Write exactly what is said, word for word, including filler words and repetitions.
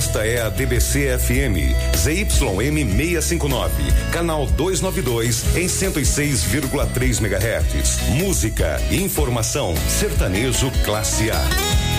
Esta é a D B C F M, Z Y M seiscentos e cinquenta e nove, canal duzentos e noventa e dois, em cento e seis vírgula três megahertz. Música, informação, sertanejo classe A.